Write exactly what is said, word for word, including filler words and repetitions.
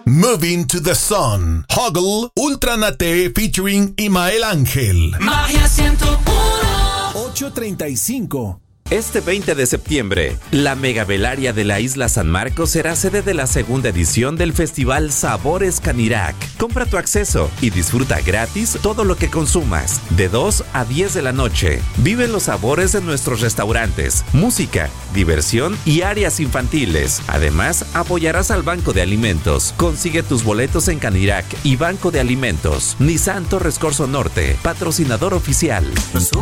Moving to the Sun, Hoggle, Ultra Nate featuring Imael Ángel. Magia ciento uno. ocho treinta y cinco. Este veinte de septiembre, la Megavelaria de la Isla San Marcos será sede de la segunda edición del Festival Sabores Canirac. Compra tu acceso y disfruta gratis todo lo que consumas, de dos a diez de la noche. Vive los sabores de nuestros restaurantes, música, diversión y áreas infantiles. Además, apoyarás al Banco de Alimentos. Consigue tus boletos en Canirac y Banco de Alimentos. Nissan Torres Corzo Norte, patrocinador oficial.